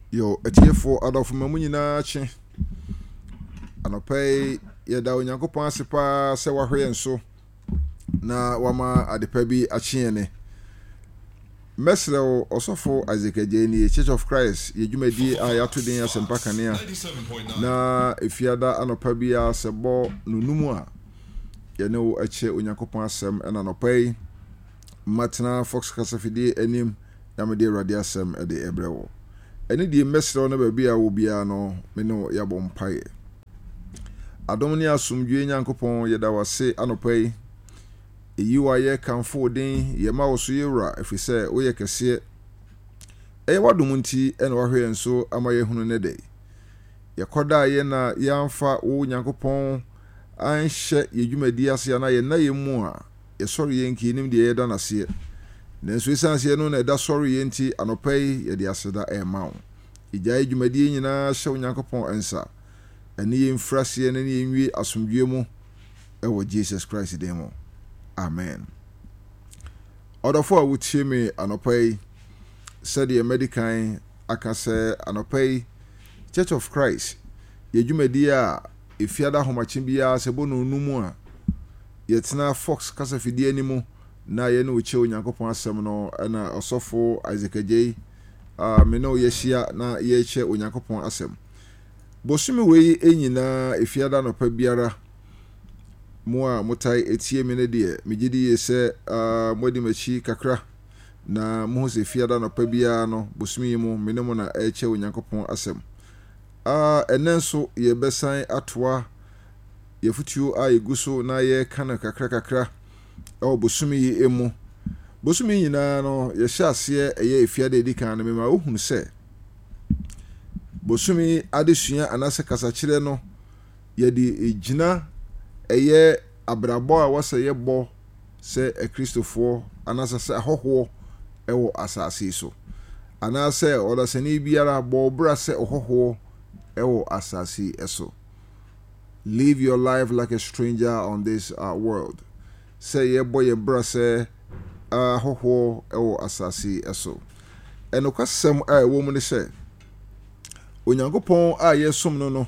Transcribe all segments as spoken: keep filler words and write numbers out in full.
Yo, etiefo adofo mamu nyina che. Anopai yeda onyankopon asepa se wahwe enso na wama adepa bi ache ne. Mesrew osofo Isaac Ejeni Church of Christ yedwumadi a yato den asempa kanea na efiada anopa bia sebo nunumu a yene wo ache onyankopon asem na anopai matna Fox Kasafidi enim yamede radio asem e de ebrewo. Eni di mesrew na ba bia wo bia no me no yabom pae. Adom ni asumdwe nyankopon yeda wase anopai eyiwa ye kanfo den ye ma wo so yewura efise wo ye kese e wadom nti ene wahwe enso ama ye hunu ne de ye koda ye na yamfa wo nyankopon anhye ye dwumadi ase na ye na ye mu a ye sori ye nki nim de ye da nase nenso isanse no na da sori ye nti anopai ye de aseda e ma wo igya dwumadi nyina hye wo nyankopon ensa ene ye mfrase ne ye nwi asumdwe mu e wo Jesus Christ demo. Amen. Odofo a wutie me anopai said the medical akase anopai Church of Christ yedwumadi a efiada homachim bia sebo no numu a yetena Fox Kasafidi animu na ye no uche onyankopon asem no na osofo Isaac Ejei a me no yehia na ye che onyankopon asem bosumi we enyina efiada no pa biara moa motai etie me ne de megidi yese uh, modi machi kakra na mo se fiada no pa bia no bosumi mu menemo na eche onyankopon asem a uh, enenso ye besan atoa ye futuo a yeguso na ye kana kakra kakra e bosumi emu bosumi nyina no ye hyase eye fiada edikan na mema ohunu se bosumi adesua anase kasachire no ye di ejina eye abrabo a wase ye bo se e Kristofo anase se ahoho ewo asase so anase odasani biara bo bra se ahoho ewo asase eso. Live your life like a stranger on this uh, world. Say ye boy ye bra se ahoho ewo asase eso. Eno kwasem a ewo mu ne se onyankopon a ye som no no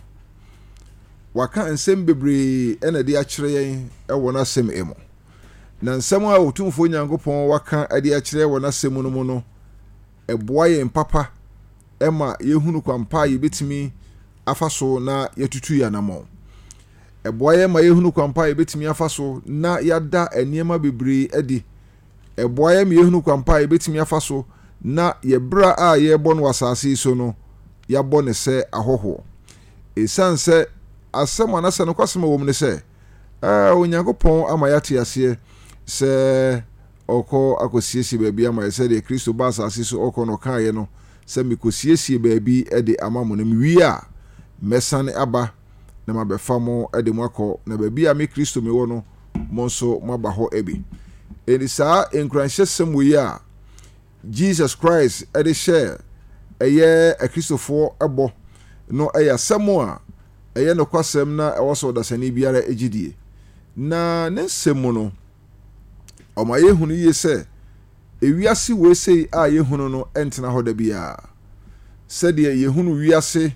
waka nsem bebre ena de akire yen e wona sem emo na nsem a otumfo nyankopon waka ade akire wona sem no mu no eboa yen papa ema yehunu kwampa yebetimi afaso na yetutu ya namo eboa yen ma yehunu kwampa yebetimi afaso na yada eniema bebre edi eboa yen ma yehunu kwampa yebetimi afaso na yebra a yebo no wasase so no yabo ne se ahoho esanse asem anase no kwasem wo mne se eh onyankopon ama yate ase se oko akosiesi baabi ama se de Kristo ba asase so oko no kae no se mikosiesi baabi e de amamo no wi a mesane aba na mabefamo e de mwako na baabi a me Kristo me wo no monso maba ho ebi eni saa enkranhye sem wi a Jesus Christ e de share eye a Kristofo ebo no eya semo a eye no kwasem na ewo so dasani biara ejidie na ne nsemu no o ma yehunu ye se ewiase we sei a yehunu no entena hoda bia se de yehunu wiase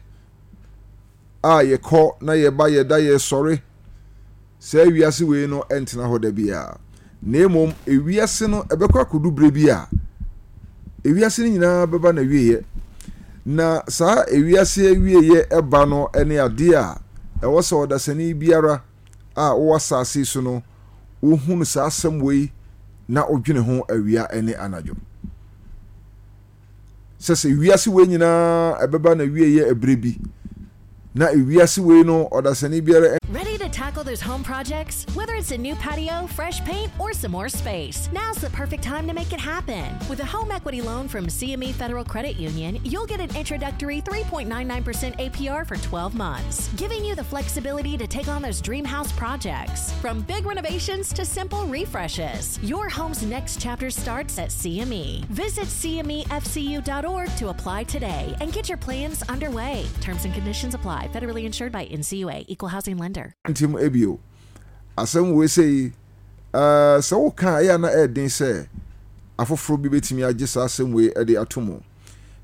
a ye ko na ye ba ye da ye sori se wiase we no entena hoda bia nemom ewiase no ebekwa kodubre bia ewiase ni nyina beba na wieye na saa ewiase awieye eba no ene ade a ewo se odasani biara a wo asase so no ohunu saa semwei na odwene ho awia ene anajo sese ewiase we nyina ebeba na wieye ebrebi na ewiase we no odasani biara. Ready to tackle those home projects? Whether it's a new patio, fresh paint, or some more space, now's the perfect time to make it happen. With a home equity loan from C M E Federal Credit Union, you'll get an introductory three point nine nine percent A P R for twelve months, giving you the flexibility to take on those dream house projects. From big renovations to simple refreshes, your home's next chapter starts at C M E. Visit C M E F C U dot org to apply today and get your plans underway. Terms and conditions apply. Federally insured by N C U A, Equal Housing Lender. Tim ebio asem we say uh so ka ya na edin say afoforo bi betimi agye sa asem we e de atomo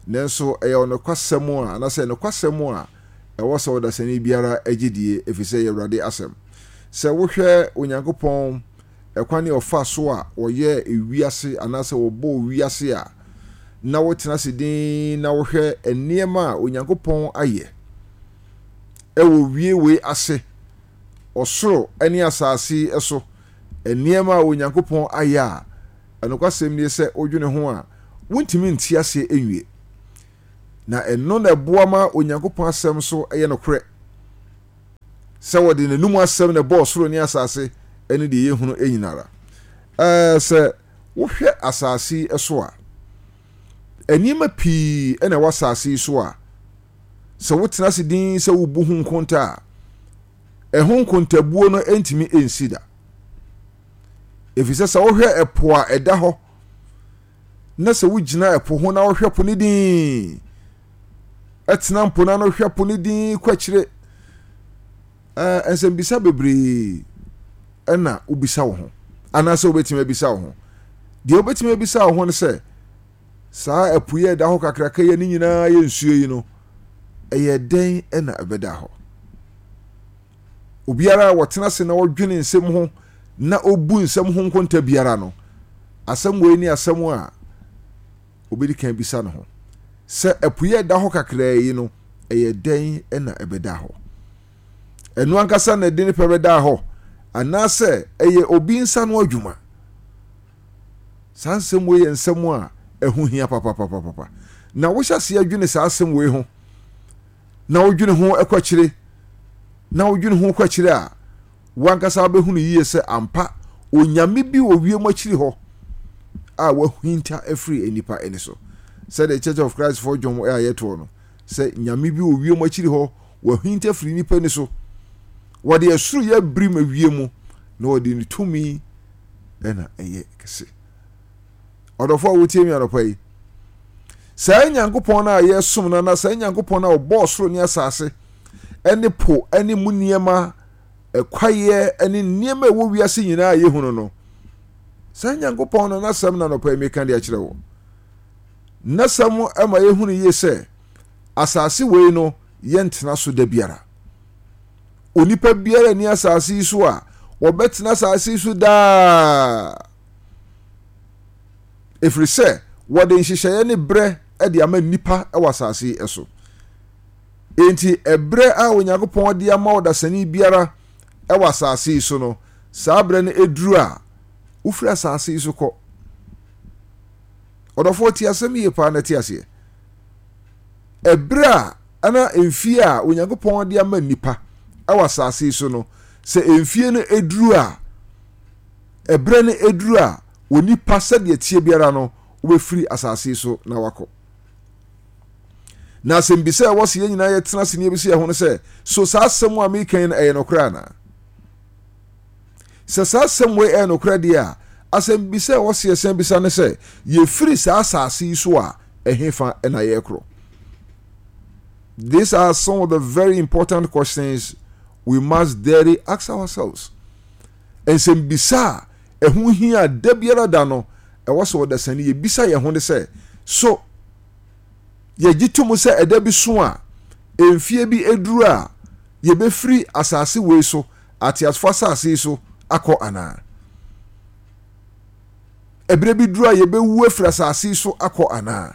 nanso ɛyɛ ono kwasɛm a anasɛ no kwasɛm a ɛwɔ sɛ ɔdasani biara agidie efisɛ yɛwrade asɛm sɛ wohwɛ onyankopɔn ɛkwan ne ɔfa so a ɔyɛ ewiase anasɛ ɔbɔ wiase a na wotena se din na wohwɛ nneɛma a onyankopɔn ayɛ ɛwɔ wie we ase ɔsoro ɛne asase ɛso nneɛma a onyankopɔn ayɛ a ɛnokwasɛm nie sɛ odwene ho a wontimi nti ase enwie na ɛno na ɛboa ma onyankopɔn asɛm so ɛyɛ no korɛ sɛ wɔde n'anum asɛm na bɔɔ soro ne asase ɛne de yɛhunu ɛnyinara ɛɛ sɛ wohwɛ asase ɛso a nneɛma pii ɛna ɛwɔ asase yi so a sɛ wotena se din sɛ wobu ho nkonta a ɛho nkontabuo no ɛntimi ɛnsi da ɛfisɛ sɛ wohwɛ ɛpo a ɛda hɔ na sɛ wogyina ɛpo ho na wohwɛ po ne din ɛtena mpo na no hwɛ po ne din kwakyire ɛɛ nsɛmbisa bebree ɛna wobisa wo ho anaasɛ wobɛtumi abisa wo ho deɛ wobɛtumi abisa wo ho no sɛ saa ɛpo yɛ ɛda hɔ kakraka yɛ ne nyinaa yɛ nsuo yi no ɛyɛ dɛn ɛna ɛbɛda hɔ obiara a wɔtena se na wɔdwene nsɛm ho na obu nsɛm ho nkonta biara no asɛm wei ne asɛm a obedi kan bisa no ho sɛ ɛpo yɛ ɛda hɔ kakraa yi no ɛyɛ dɛn ɛna ɛbɛda hɔ ɛno ankasa na ɛde ne pɛ bɛda hɔ anaasɛ ɛyɛ obi nsa no adwuma saa nsɛm wei yɛ nsɛm a ɛho hia papapapapa na wohyɛ se adwene saa asɛm wei ho na wodwene ho ɛkwakyire na wodwene ho kwakyire a wankasa bɛhunu yie sɛ ampa onyame bi wɔ wiem akyiri hɔ a wahinta afiri enipa eni so sɛ the Church of Christ for dwom a yɛto no sɛ nyame bi wɔ wiem akyiri hɔ wahinta afiri nipa ni so wɔde asuru yɛ brim awiem na wɔde ne tumi ɛna ɛyɛ kɛse ɔdɔfo a wotie mi anɔpa yi saa nyankopɔn na yɛ som na na saa nyankopɔn na ɔbɔ soro ne asase ɛne po ɛne mu nneɛma ɛkwayɛ ɛne nneɛma ɛwɔ wiase nyinaa yɛhunu no saa nyankopɔn no nasɛm na anɔpa yi meka de akyerɛ wo nasɛm ɛma yɛhunu yie sɛ asase wei no yɛntena so da biara onipa biara ni asase yi so a wɔbɛtena asase yi so daa ɛfiri sɛ wɔde nhyehyɛeɛ ne berɛ ɛde ama nipa ɛwɔ asase yi ɛso enti ɛberɛ a onyankopɔn de ama ɔdasani biara ɛwɔ asase yi so no saa berɛ no ɛduru a wofiri asase yi so kɔ ɔdɔfoɔ ti asɛm yie paa na ti aseɛ ɛberɛ a ana mfie a onyankopɔn de ama nipa ɛwɔ asase yi so no sɛ mfie no ɛduru a ɛberɛ no ɛduru a onipa sɛdeɛ tie biara no wobɛfiri asase yi so na wakɔ na asɛm bisa ɛwɔ se yɛn nyinaa yɛtena se ne yɛbɛsi yɛ ho no sɛ so saa asɛm a mekan no ɛyɛ nokorɛ anaa sɛ saa asɛm wei ɛyɛ nokorɛ deɛ a asɛm bisa ɛwɔ se yɛsɛn bisa ne sɛ yɛfiri saa asase yi so a ɛhefa ɛna yɛkorɔ. These are some of the very important questions we must daily ask ourselves. Nsɛm bisa a ɛho hia da biara da no ɛwɔ sɛ ɔdasani yɛbisa yɛn ho ne sɛ so yɛgye to mu sɛ ɛda bi so a mfie bi eduru a yɛbɛfiri asase wei so atiasfo asase yi so akɔ anaa ɛberɛ bi duru a yɛbɛwu afiri asase yi so akɔ anaa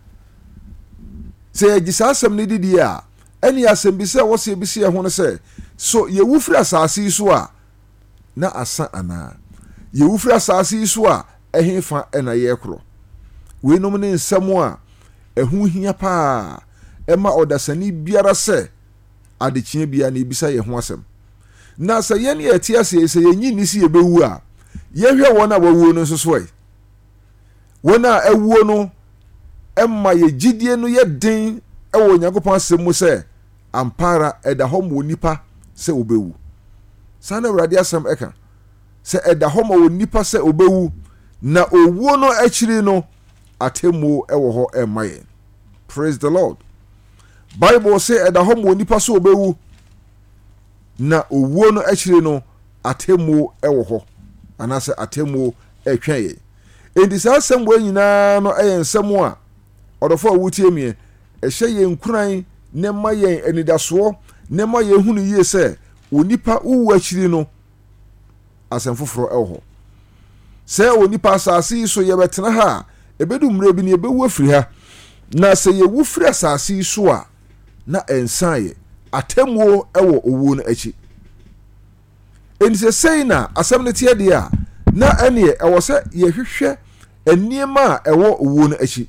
sɛ yɛgye saa asɛm no didi a ɛne asɛm bi sɛ wɔsɛ yɛbisi yɛn ho no sɛ so yɛwu firi asase yi so a na asa anaa yɛwu firi asase yi so a ɛhefa ɛna yɛkorɔ weinom ne nsɛm a ɛho hia paa ɛma ɔdasani biara sɛ adekyea biara na ebisa yɛn ho asɛm na sɛ yɛn yɛte ase sɛ yɛnyi ni si yɛbɛwu a yɛhwɛ wɔn a wɔwuo no nso so ɛ wɔn a ɛwuo no ɛma yɛgyidie no yɛ den ɛwɔ Onyankopɔn asɛm mu sɛ ampara ɛda hɔ ma onipa sɛ obɛwu saa na Awurade asɛm ɛka sɛ ɛda hɔ ma onipa sɛ obɛwu na owuo no akyiri no atemu ɛwɔ hɔ ɛma yɛn. Praise the Lord. Bible sɛ ɛda hɔ ma onipa sɛ obɛwu na owuo no akyiri no atemu ɛwɔ hɔ anaasɛ atemu ɛtwɛn yɛn. Enti saa asɛm wɔ nyinaa no ɛyɛ nsɛm a odofo wutie mi ehye ye nkuran ne ma ye anidaso ne ma ye hunu yie se onipa uwu akiri no asem foforo eho se onipa asase so ye betena ha ebedu mre bi ne ebewu afiri ha na se ye wu firi asase so a na ensaye atemuo ewo owu no achi ense sei na asem ne tie de a na ene ewo se ye hwehwe eniema ewo owu no achi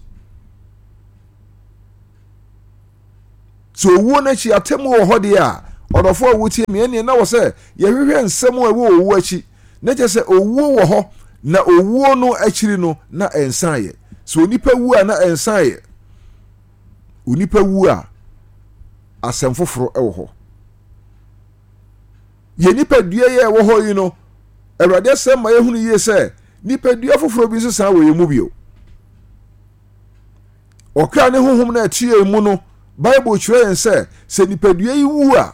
so owu no achi atemuo ho de a odofo wutie mi ene na wo se ye hwehwe nsem ewo owu achi na je se owu wo ho na owu no achiri no na ensaye so onipa wu a na ensaye onipa wu a asem foforo ewo ho ye nipa dua ye ewo ho yi no Awurade asem ma yehunu yie se nipa dua foforo bi nso san wo ye mu bio okra ne honhom na atie mu no Bible kyerɛ yen se se nipa dua yi wu a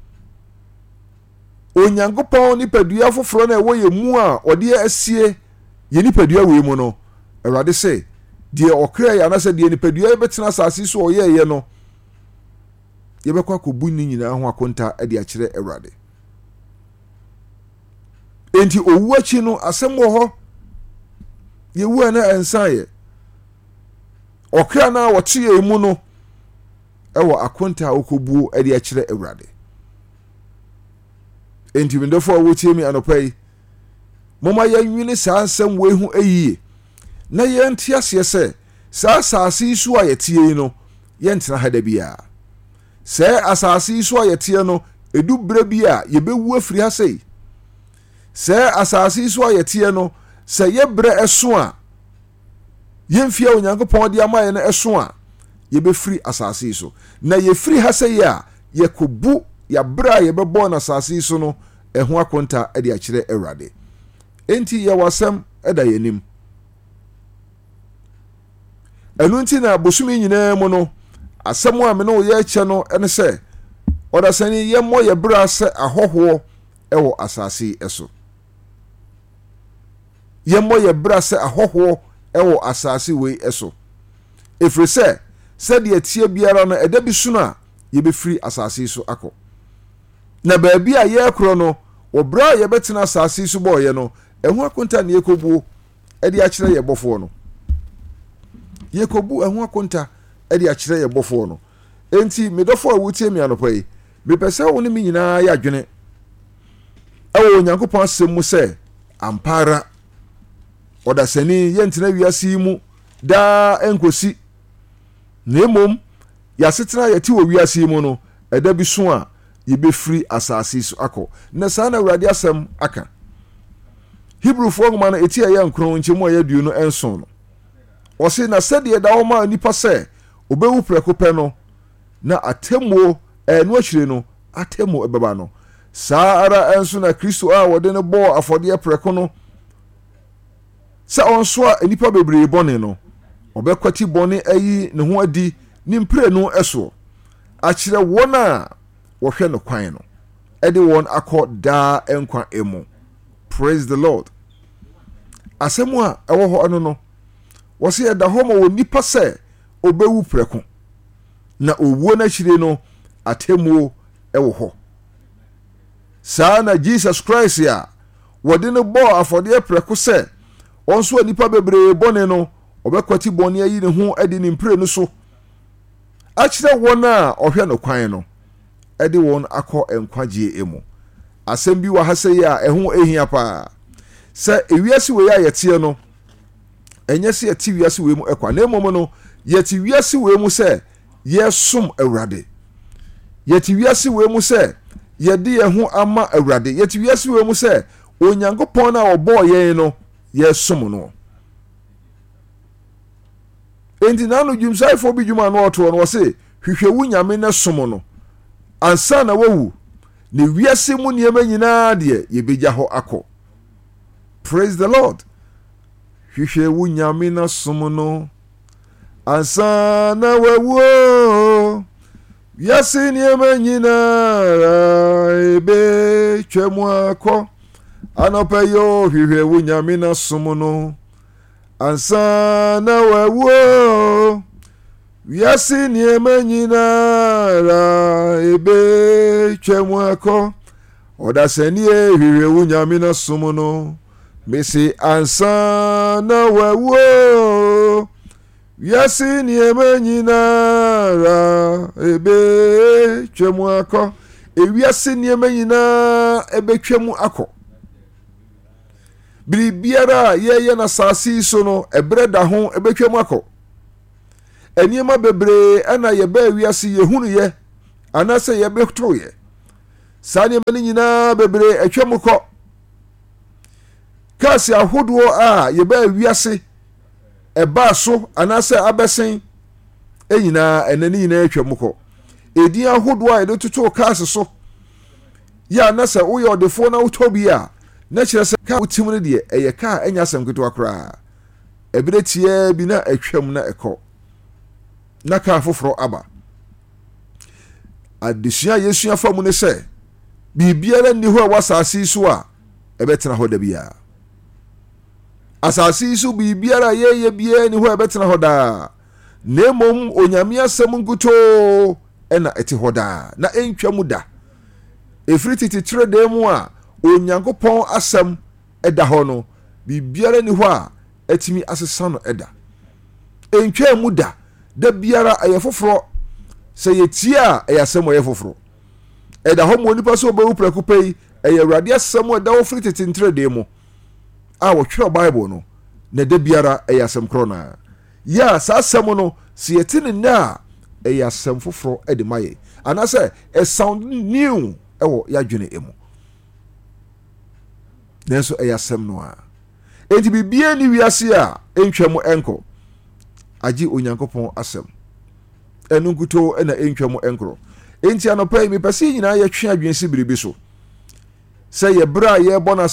Onyankopɔn nipa dua foforo na ewo ye mu a ode asie ye nipa dua we mu no Awurade se die okra ya na se die nipa dua betena asase so oye ye no ye bekwa kobu ni nyina ho akonta ade a kyerɛ Awurade enti owu achi no asem wo ho ye wu na ensaye okra na wote ye mu no ewo akonta okobuo ade a kyerɛ Awurade enti mindofo wotie mi anopai moma ya nwini saa asem we hu ayie na ye ntiase se saa asase isu a yetie no ye ntena hada bia saa asase isu a yetie no edu bre bia ye bewu afiri ha sei saa asase isu a yetie no se ye bre eso a ye mfia Onyankopɔn de amaye na eso a ye be firi asase isu na ye firi ha sei a ye kobu ya bra ye bebo na asase isu no eho akonta ade a kyerɛ Awurade enti ye wasem eda yenim enu nti na bosumi nyina mu no asem a me no ye kye no ene se odasani ye mo ye bra se ahoho ewo asase eso ye mo ye bra se ahoho ewo asase we eso efre se se de atie biara no eda bi su na ye be firi asase so akọ na baabi a ye kro no obra ye betena asase so boye no ehu akonta ne ekobuo e de a kyerɛ ye bofo no ye kobu ehu akonta e de a kyerɛ ye bofo no enti medofo a wutie mi anopai me pese wo ne mi nyina ya dwene ewo Onyankopɔn asem mu se ampara odasani ye ntena wiase mu da enkosi na emom ya setena yeti wo wiase mu no eda bi so a ye be free asase so akọ na saa na Awurade asem aka Hebrew fo ngoma na eti aye nkron nchemu aye du no enson no o se na sede da wo ma nipa se obewu preko pe no na atemmo enu akyire no atemmo ebeba no saa ara enso na Kristo a wode ne bo afode preko no sa onso a nipa bebre bone no obekwati bone ayi ne ho adi ni mpre no eso akyire wona wo hwe no kwan no ede won akọ da enkwa emu. Praise the Lord. Asemu a ewo ho ano no wo se da ho ma wo nipa se obewu preko na owuo na kyire no atemuo ewo ho saa na Jesus Christ ya wode ne bo afode preko se onso nipa bebre bone no obekwati bone ayi ne ho ade ne mpre no so akyire wona ohwe no kwan no ede won akọ enkwagie emu. Asem bi wa hase ya eho ehia pa se ewiase we ya yetie no enye se yeti wiase we mu ekwa na emom no yeti wiase we mu se yesom Awurade yeti wiase we mu se yedi eho ama Awurade yeti wiase we mu se Onyankopɔn na obo yen no yesom no endi na no dwumsaifo bi dwuma no oto no se hwehwewu nyame na som no ansa na wawu ne wiase mu niema nyina de ye beja ho akọ. Praise the Lord. Hwehwewu nyame na som no ansa na wawu wiase niema nyina ebe twemu akọ anopa yo hwehwewu nyame na som no ansa na wawu wiase niema nyinara ebe twemu akọ odasani ehwehwe wunyame na som no mesi ansa na wawo wiase niema nyinara ebe twemu akọ ewiase niema nyina ebe twemu akọ biribiara ye ye na sasi so no ebreda ho ebe twemu akọ eniema bebre ana ye ba wiase ye hunu ye anase ye beto ye sane mani nyina bebre atwam kọ kasi ahodo a ye ba wiase eba so anase abesen enyina enani nyina atwam kọ edi ahodo a ye toto kasi so ya anase wo ye odefo na utobi a na kire se ka utimre de eye ka enya asem keto akra ebre tie bi na atwam na ekọ na ka foforo aba adesua yesua famu ne se bibiara ni ho wasasi so a ebetena ho da bia asasi so bibiara ye ye bia ni ho ebetena ho da nemom onyame asem nguto ena eti ho da na entwamu da efrititi trede mu a onyankopon asem eda ho no bibiara ni ho a etimi asesa no eda entwamu da da biara ayefoforo se yetia ayasem ayefoforo eda ho mo nipa so obewu prakupai eye awrade asem eda wo frititi ntrede mu a wo twere bible no na da biara ayasem krona ya sa asem no se yetine na ayasem foforo ede maye anase a sound new ewo ya dwene emu nenso ayasem no a enti bibia ni wiase a entwam enko agi onyankopon asem enu guto ena entwam enkro enti anopai mi pese nyina ye twe adwensi biribi so se ye bra ye bona